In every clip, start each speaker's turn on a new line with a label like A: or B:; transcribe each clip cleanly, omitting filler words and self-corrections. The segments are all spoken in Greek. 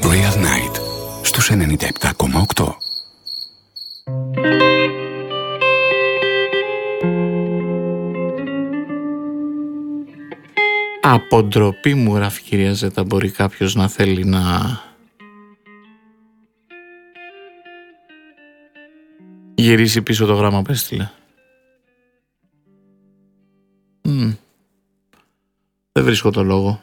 A: Real Night στους 97,8.
B: Από ντροπή μου, γράφει κυρία Ζέτα, μπορεί κάποιος να θέλει να γυρίσει πίσω το γράμμα που έστειλε. Δεν βρίσκω το λόγο.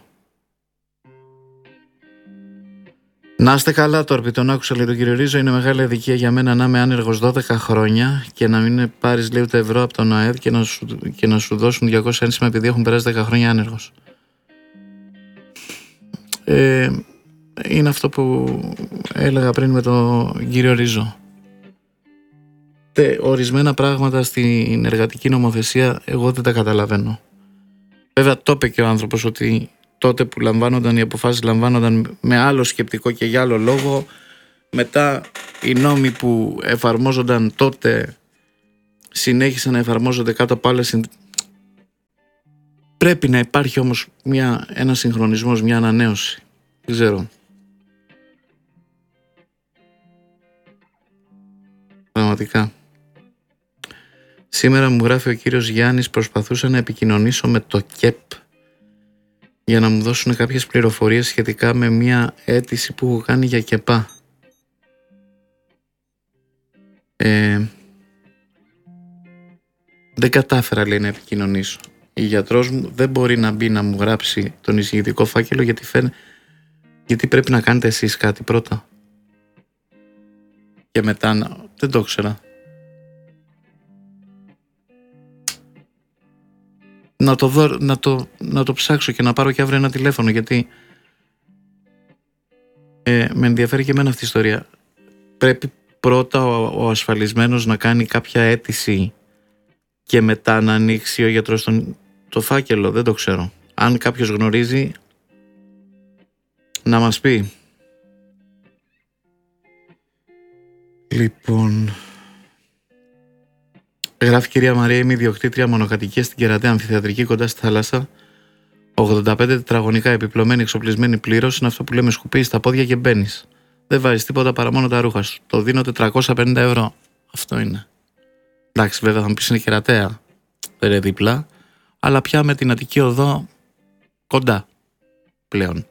B: Να είστε καλά, Τόρπι, τον άκουσα, λέει τον κύριο Ρίζο. Είναι μεγάλη αδικία για μένα να είμαι άνεργος 12 χρόνια και να μην πάρεις, λέει, ούτε ευρώ από τον ΑΕΔ και να σου δώσουν 200 ένσημα επειδή έχουν περάσει 10 χρόνια άνεργος. Είναι αυτό που έλεγα πριν με τον κύριο Ρίζο. Ορισμένα πράγματα στην εργατική νομοθεσία εγώ δεν τα καταλαβαίνω. Βέβαια το είπε και ο άνθρωπος ότι τότε που λαμβάνονταν οι αποφάσεις λαμβάνονταν με άλλο σκεπτικό και για άλλο λόγο. Μετά οι νόμοι που εφαρμόζονταν τότε συνέχισαν να εφαρμόζονται κάτω από άλλες. Πρέπει να υπάρχει όμως ένα συγχρονισμός, μια ανανέωση. Δεν ξέρω. Πραγματικά. Σήμερα μου γράφει ο κύριος Γιάννης, προσπαθούσα να επικοινωνήσω με το ΚΕΠ για να μου δώσουν κάποιες πληροφορίες σχετικά με μια αίτηση που έχω κάνει για ΚΕΠΑ. Δεν κατάφερα, λέει, να επικοινωνήσω. Η γιατρός μου δεν μπορεί να μπει να μου γράψει τον εισηγητικό φάκελο γιατί πρέπει να κάνετε εσείς κάτι πρώτα. Και μετά δεν το ξέρα. Να το ψάξω και να πάρω και αύριο ένα τηλέφωνο, γιατί με ενδιαφέρει και εμένα αυτή η ιστορία. Πρέπει πρώτα ο ασφαλισμένος να κάνει κάποια αίτηση και μετά να ανοίξει ο γιατρός το φάκελο. Δεν το ξέρω. Αν κάποιος γνωρίζει, να μας πει. Λοιπόν, γράφει κυρία Μαρία, είμαι ιδιοκτήτρια μονοκατοικία στην Κερατέα Αμφιθεατρική κοντά στη θάλασσα. 85 τετραγωνικά, επιπλωμένη, εξοπλισμένη πλήρως. Είναι αυτό που λέμε σκουπί στα πόδια και μπαίνεις. Δεν βάζεις τίποτα παρά μόνο τα ρούχα σου. Το δίνω 450 ευρώ. Αυτό είναι. Εντάξει, βέβαια θα μου πεις είναι Κερατέα, δεν είναι δίπλα, αλλά πια με την Αττική Οδό κοντά πλέον.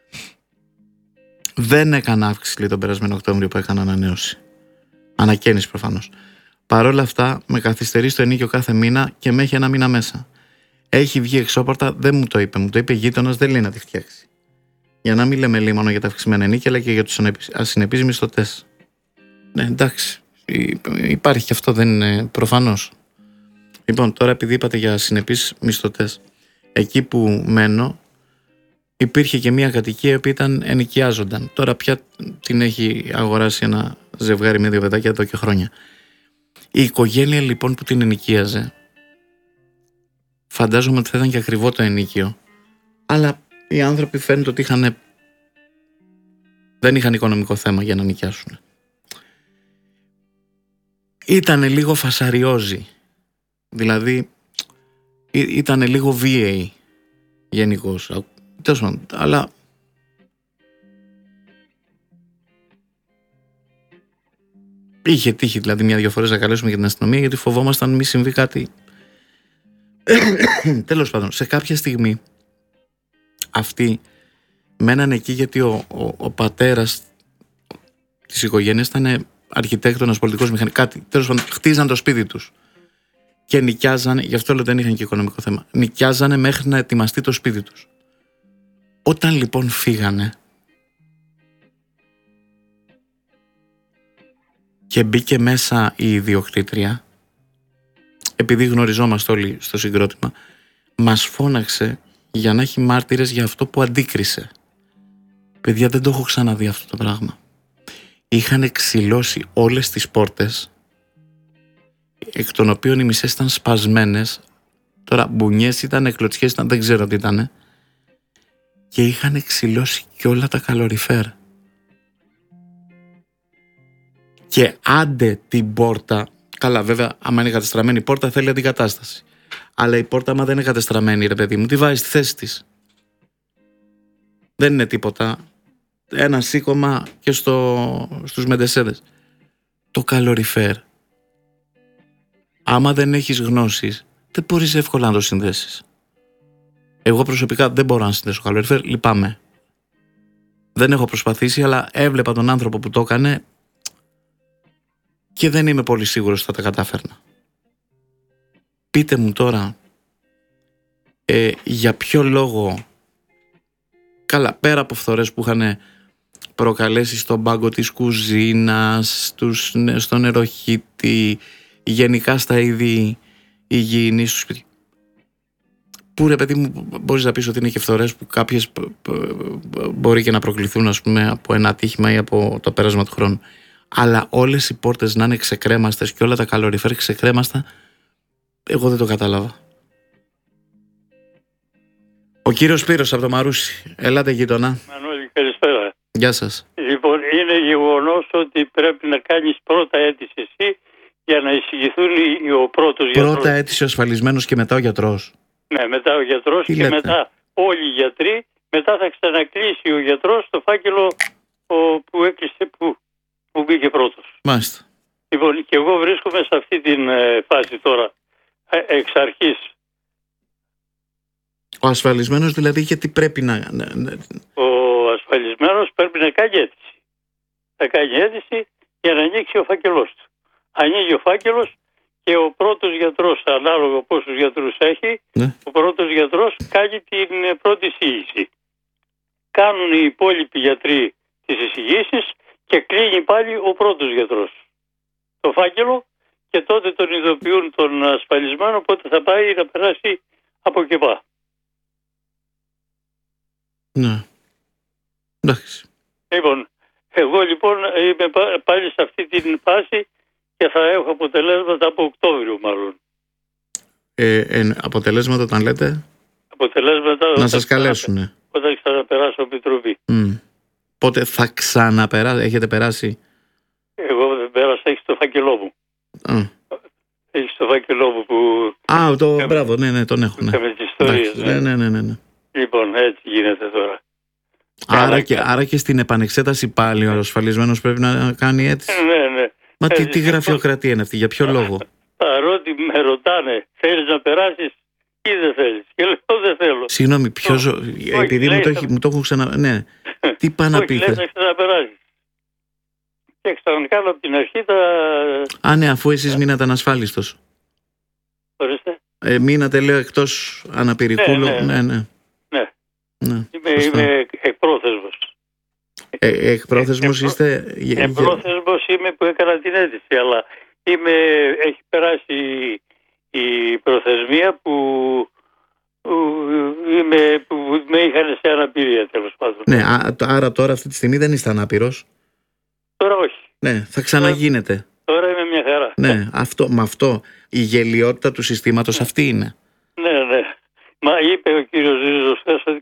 B: Δεν έκανα αύξηση, λέει, τον περασμένο Οκτώβριο που έκανα ανανέωση. Ανακαίνιση προφανώς. Παρ' όλα αυτά, με καθυστερεί στο ενίκιο κάθε μήνα και με έχει ένα μήνα μέσα. Έχει βγει εξώπορτα, δεν μου το είπε. Μου το είπε γείτονας, δεν λέει να τη φτιάξει. Για να μην λέμε λέει μόνο για τα αυξημένα ενίκια, αλλά και για τους ασυνεπείς μισθωτές. Ναι, εντάξει. Υπάρχει και αυτό, δεν είναι προφανώς. Λοιπόν, τώρα επειδή είπατε για ασυνεπείς μισθωτές, εκεί που μένω υπήρχε και μια κατοικία η οποία ήταν ενοικιάζονταν. Τώρα πια την έχει αγοράσει ένα ζευγάρι με 2 παιδάκια εδώ και χρόνια. Η οικογένεια λοιπόν που την ενοικίαζε, φαντάζομαι ότι θα ήταν και ακριβό το ενοίκιο, αλλά οι άνθρωποι φαίνεται ότι δεν είχαν οικονομικό θέμα για να νοικιάσουν. Ήτανε λίγο φασαριόζι, δηλαδή ήτανε λίγο VA γενικώς, αλλά είχε τύχει δηλαδή 1-2 φορές να καλέσουμε για την αστυνομία, γιατί φοβόμασταν μη συμβεί κάτι. Τέλος πάντων, σε κάποια στιγμή αυτοί μένανε εκεί γιατί ο πατέρας της οικογένειας ήταν αρχιτέκτονας, πολιτικός μηχανικός, κάτι. Τέλος πάντων, χτίζαν το σπίτι τους και νοικιάζανε, γι' αυτό λέω δεν είχαν και οικονομικό θέμα. Νοικιάζανε μέχρι να ετοιμαστεί το σπίτι τους. Όταν λοιπόν φύγανε και μπήκε μέσα η ιδιοκτήτρια, επειδή γνωριζόμαστε όλοι στο συγκρότημα, μας φώναξε για να έχει μάρτυρες για αυτό που αντίκρισε. Παιδιά, δεν το έχω ξαναδεί αυτό το πράγμα. Είχαν ξυλώσει όλες τις πόρτες, εκ των οποίων οι μισές ήταν σπασμένες. Τώρα μπουνιές ήταν, κλωτσιές ήταν, δεν ξέρω τι ήταν. Και είχαν ξυλώσει και όλα τα καλοριφέρ. Και άντε την πόρτα, καλά βέβαια άμα είναι κατεστραμμένη η πόρτα θέλει αντικατάσταση. Αλλά η πόρτα άμα δεν είναι κατεστραμμένη, ρε παιδί μου, τι βάζει στη θέση της. Δεν είναι τίποτα. ένα σήκωμα και στους μεντεσέδες. Το καλοριφέρ, άμα δεν έχεις γνώσεις, δεν μπορείς εύκολα να το συνδέσεις. Εγώ προσωπικά δεν μπορώ να συνδέσω καλοριφέρ, λυπάμαι. Δεν έχω προσπαθήσει, αλλά έβλεπα τον άνθρωπο που το έκανε και δεν είμαι πολύ σίγουρος ότι θα τα κατάφερνα. Πείτε μου τώρα, για ποιο λόγο, καλά, πέρα από φθορές που είχαν προκαλέσει στον πάγκο της κουζίνας, στο νεροχύτη, γενικά στα είδη υγιεινής του σπιτιού, που ρε παιδί μου μπορείς να πεις ότι είναι και φθορές που κάποιες μπορεί και να προκληθούν, ας πούμε, από ένα ατύχημα ή από το πέρασμα του χρόνου, αλλά όλες οι πόρτες να είναι ξεκρέμαστες και όλα τα καλοριφέρ ξεκρέμαστα, εγώ δεν το κατάλαβα. Ο κύριος Σπύρος από το Μαρούσι. Ελάτε γείτονα.
C: Μανώλη, καλησπέρα.
B: Γεια σας.
C: Λοιπόν, είναι γεγονός ότι πρέπει να κάνεις πρώτα αίτηση εσύ για να εισηγηθούν ο πρώτος γιατρός.
B: Πρώτα αίτηση ο ασφαλισμένος και μετά ο γιατρός.
C: Ναι, μετά ο γιατρός και μετά όλοι οι γιατροί. Μετά θα ξανακλείσει ο γιατρός το φάκελο που έκλεισε, που μπήκε πρώτος.
B: Μάλιστα.
C: Λοιπόν, και εγώ βρίσκομαι σε αυτή την φάση τώρα, εξ αρχής.
B: Ο ασφαλισμένος δηλαδή γιατί πρέπει να...
C: Ο ασφαλισμένος πρέπει να κάνει αίτηση. Θα κάνει αίτηση για να ανοίξει ο φάκελός του. Ανοίγει ο φάκελος και ο πρώτος γιατρός, ανάλογα πόσους γιατρούς έχει,
B: ναι,
C: ο πρώτος γιατρός κάνει την πρώτη εισήγηση. Κάνουν οι υπόλοιποι γιατροί τις εισηγήσεις και κλείνει πάλι ο πρώτος γιατρός το φάκελο και τότε τον ειδοποιούν τον ασφαλισμένο πότε θα πάει να περάσει από εκεί πά.
B: Ναι. Εντάξει.
C: Λοιπόν, εγώ λοιπόν είμαι πάλι σε αυτή την φάση και θα έχω αποτελέσματα από Οκτώβριο μάλλον.
B: Αποτελέσματα όταν λέτε?
C: Αποτελέσματα
B: να σας καλέσουνε.
C: Όταν ξαναπεράσω επιτροπή.
B: Πότε θα ξαναπεράσει, έχετε περάσει?
C: Εγώ δεν πέρασα, έχει το φάκελό μου. Έχει το φάκελό μου που...
B: Μπράβο, ναι, τον έχω.
C: Με τις ιστορίες.
B: Ναι.
C: Λοιπόν, έτσι γίνεται τώρα.
B: Άρα και στην επανεξέταση πάλι ο ασφαλισμένος πρέπει να κάνει αίτηση.
C: Ναι.
B: Μα τι γραφειοκρατία είναι αυτή, για ποιο λόγο?
C: Παρότι με ρωτάνε, θέλεις να περάσεις ή δεν θέλεις? Και λέω δεν θέλω.
B: Συγγνώμη, επειδή μου το έχουν ξανα... Ναι, τι πάνε να πείτε?
C: Όχι, λες να ξαναπεράσεις. Και ξαφνικά από την αρχή τα...
B: Ναι, αφού εσείς μείνατε ανασφάλιστος.
C: Ορίστε.
B: Μείνατε, λέω, εκτός αναπηρικούλου. Ναι.
C: Είμαι εκπρόθεσμος.
B: Εκπρόθεσμος είστε?
C: Εκπρόθεσμος είμαι που έκανα την αίτηση, αλλά έχει περάσει η προθεσμία που με είχαν σε αναπηρία, τέλος πάντων.
B: Ναι, άρα τώρα αυτή τη στιγμή δεν είστε ανάπηρος?
C: Τώρα όχι.
B: Ναι, θα ξαναγίνετε.
C: Τώρα είμαι μια χαρά.
B: Ναι, αυτό η γελιότητα του συστήματος αυτή είναι.
C: Ναι. Μα είπε ο κύριος Ρίζος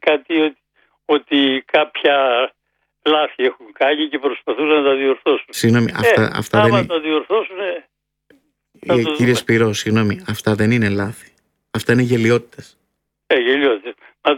C: ότι κάποια λάθη έχουν κάνει και προσπαθούν να τα διορθώσουν.
B: Συγγνώμη, αυτά δεν είναι...
C: τα διορθώσουν...
B: Κύριε Σπυρό, συγγνώμη, αυτά δεν είναι λάθη. Αυτά είναι γελιότητες.
C: Γελιότητες.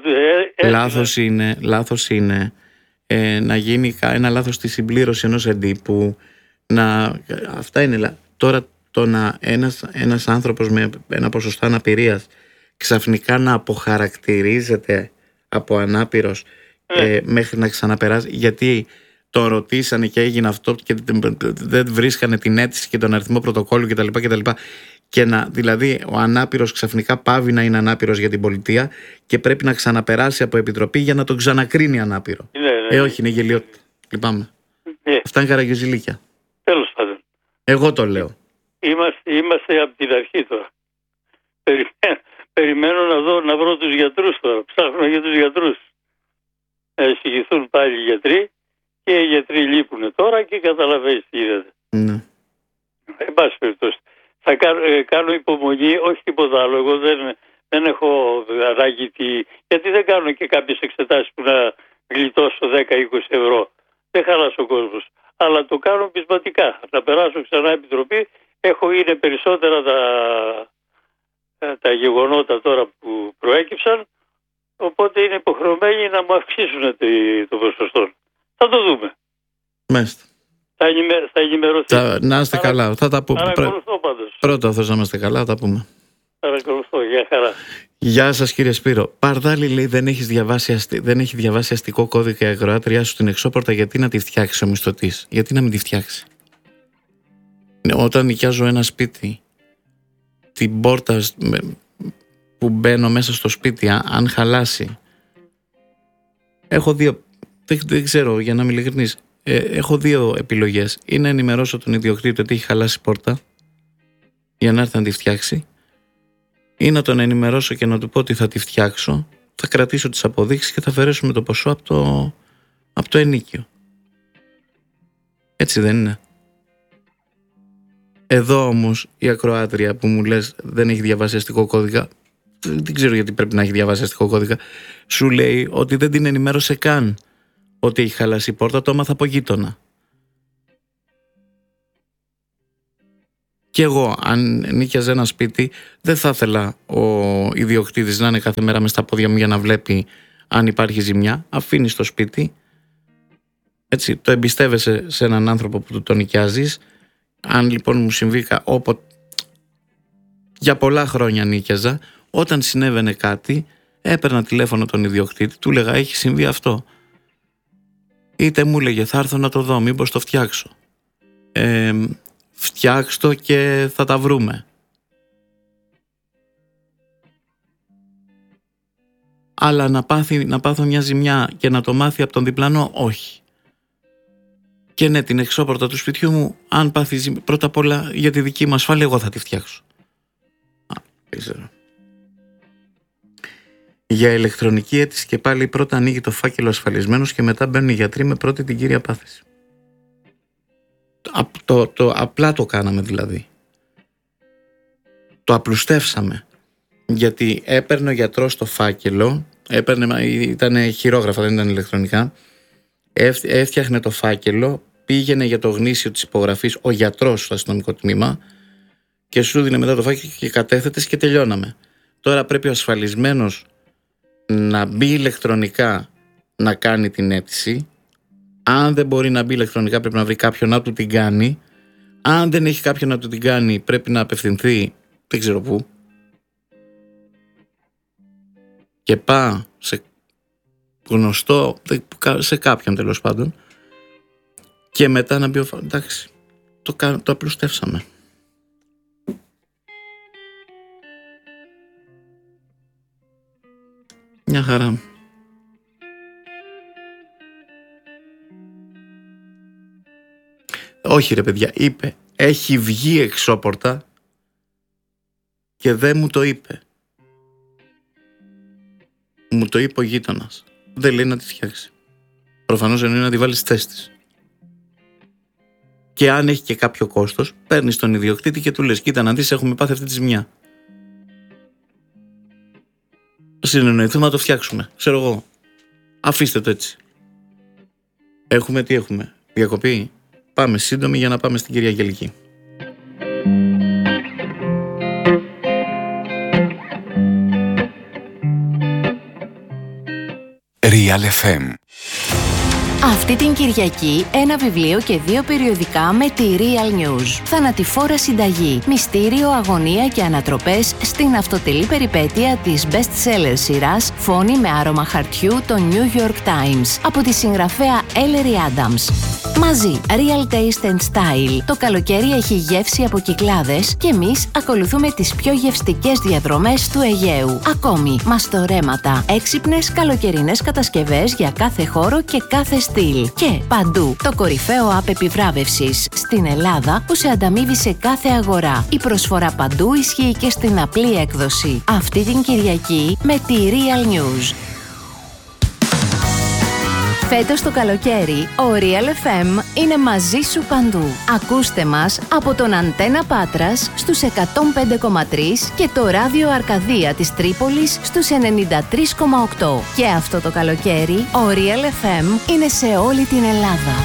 B: Λάθος είναι να γίνει ένα λάθος στη συμπλήρωση ενός εντύπου. Αυτά είναι τώρα το να ένας άνθρωπος με ένα ποσοστό αναπηρίας ξαφνικά να αποχαρακτηρίζεται από ανάπηρος μέχρι να ξαναπεράσει, γιατί τον ρωτήσανε και έγινε αυτό και δεν βρίσκανε την αίτηση και τον αριθμό πρωτοκόλλου κτλ. Και δηλαδή ο ανάπηρος ξαφνικά πάβει να είναι ανάπηρος για την πολιτεία και πρέπει να ξαναπεράσει από επιτροπή για να τον ξανακρίνει ανάπηρο. Όχι, είναι γελιότητα. Λυπάμαι. Αυτά είναι καραγκιουζιλίκια.
C: Τέλος πάντων.
B: Εγώ το λέω.
C: Είμαστε από την αρχή τώρα. Περιμένω να βρω τους γιατρούς τώρα. Ψάχνω για τους γιατρούς. Να εισηγηθούν πάλι οι γιατροί και οι γιατροί λείπουν τώρα και καταλαβαίνεις τι γίνεται.
B: Ναι.
C: Εν πάση περιπτώσει. Θα κάνω υπομονή, όχι τίποτα άλλο. Εγώ δεν έχω ανάγκη γιατί δεν κάνω και κάποιες εξετάσεις που να γλιτώσω 10-20 ευρώ. Δεν χαλάσει ο κόσμος. Αλλά το κάνω πεισματικά. Να περάσω ξανά επιτροπή. Είναι περισσότερα τα γεγονότα τώρα που προέκυψαν. Οπότε είναι υποχρεωμένοι να μου αυξήσουν το ποσοστό. Θα το δούμε.
B: Μάλιστα.
C: Θα ενημερωθεί.
B: Να είστε καλά. Θα τα πούμε.
C: Παρακολουθώ πάντως.
B: Πρώτα θες να είμαστε καλά, θα τα πούμε.
C: Παρακολουθώ. Γεια χαρά.
B: Γεια σας κύριε Σπύρο. Παρδάλη λέει δεν έχει διαβάσει αστικό κώδικα η ακροάτριά σου στην εξώπορτα, γιατί να τη φτιάξει ο μισθωτής? Γιατί να μην τη φτιάξει? Όταν νοικιάζω ένα σπίτι, την πόρτα που μπαίνω μέσα στο σπίτι, αν χαλάσει, έχω δύο, δεν ξέρω, για να είμαι ειλικρινής, έχω δύο επιλογές. Ή να ενημερώσω τον ιδιοκτήτη ότι έχει χαλάσει πόρτα για να έρθει να τη φτιάξει, ή να τον ενημερώσω και να του πω ότι θα τη φτιάξω, θα κρατήσω τις αποδείξεις και θα αφαιρέσουμε το ποσό από το ενίκιο. Έτσι δεν είναι? Εδώ όμως η ακροάτρια που μου λες δεν έχει διαβάσει αστικό κώδικα, δεν ξέρω γιατί πρέπει να έχει διαβάσει αστικό κώδικα, σου λέει ότι δεν την ενημέρωσε καν ότι έχει χαλάσει η πόρτα, το έμαθα από γείτονα. Και εγώ, αν νίκιαζε ένα σπίτι, δεν θα ήθελα ο ιδιοκτήτης να είναι κάθε μέρα μες στα πόδια μου για να βλέπει αν υπάρχει ζημιά. Αφήνεις το σπίτι, έτσι, το εμπιστεύεσαι σε έναν άνθρωπο που το νοικιάζεις. Αν λοιπόν μου συμβεί, για πολλά χρόνια νίκιαζα, όταν συνέβαινε κάτι, έπαιρνα τηλέφωνο τον ιδιοκτήτη, του έλεγα έχει συμβεί αυτό. Είτε μου έλεγε θα έρθω να το δω, μήπως το φτιάξω. Φτιάξ' το και θα τα βρούμε. Αλλά να πάθω μια ζημιά και να το μάθει από τον διπλανό, όχι. Και ναι, την εξώπορτα του σπιτιού μου, αν πάθει ζημιά, πρώτα απ' όλα για τη δική μου ασφάλεια, εγώ θα τη φτιάξω. Δεν ξέρω. Για ηλεκτρονική αίτηση και πάλι πρώτα ανοίγει το φάκελο ασφαλισμένος και μετά μπαίνουν οι γιατροί με πρώτη την κύρια πάθηση. Απλά το κάναμε δηλαδή. Το απλουστεύσαμε. Γιατί έπαιρνε ο γιατρός το φάκελο, ήταν χειρόγραφα, δεν ήταν ηλεκτρονικά, έφτιαχνε το φάκελο, πήγαινε για το γνήσιο της υπογραφής ο γιατρός στο αστυνομικό τμήμα και σου δίνε μετά το φάκελο και κατέθετες και τελειώναμε. Τώρα πρέπει ο ασφαλισμένος να μπει ηλεκτρονικά να κάνει την αίτηση. Αν δεν μπορεί να μπει ηλεκτρονικά, πρέπει να βρει κάποιον να του την κάνει. Αν δεν έχει κάποιον να του την κάνει, πρέπει να απευθυνθεί δεν ξέρω πού και πάω σε γνωστό, σε κάποιον τέλος πάντων, και μετά να μπει εντάξει, το απλουστεύσαμε. Μια χαρά. Όχι ρε παιδιά, είπε, έχει βγει εξώπορτα και δεν μου το είπε. Μου το είπε ο γείτονας. Δεν λέει να τη φτιάξει. Προφανώς εννοεί να τη βάλει στη θέση της. Και αν έχει και κάποιο κόστος, παίρνεις τον ιδιοκτήτη και του λες, κοίτα να δεις, έχουμε πάθει αυτή τη ζημιά. Συνεννοηθούμε να το φτιάξουμε. Ξέρω εγώ. Αφήστε το έτσι. Έχουμε τι έχουμε. Διακοπή. Πάμε σύντομη για να πάμε στην κυρία Αγγελική.
A: Real FM.
D: Αυτή την Κυριακή ένα βιβλίο και 2 περιοδικά με τη Real News. Θανατηφόρα συνταγή, μυστήριο, αγωνία και ανατροπές στην αυτοτελή περιπέτεια της best-seller σειράς Φόνη με άρωμα χαρτιού των New York Times από τη συγγραφέα Ellery Adams. Μαζί, Real Taste and Style. Το καλοκαίρι έχει γεύση από Κυκλάδες και εμείς ακολουθούμε τις πιο γευστικές διαδρομές του Αιγαίου. Ακόμη, μαστορέματα, έξυπνες καλοκαιρινές κατασκευές για κάθε χώρο και κάθε στυλ. Και παντού, το κορυφαίο app επιβράβευσης στην Ελλάδα που σε ανταμείβει σε κάθε αγορά. Η προσφορά παντού ισχύει και στην απλή έκδοση. Αυτή την Κυριακή με τη Real News. Φέτος το καλοκαίρι, ο Real FM είναι μαζί σου παντού. Ακούστε μας από τον Αντένα Πάτρας στους 105,3 και το ράδιο Αρκαδία της Τρίπολης στους 93,8. Και αυτό το καλοκαίρι, ο Real FM είναι σε όλη την Ελλάδα.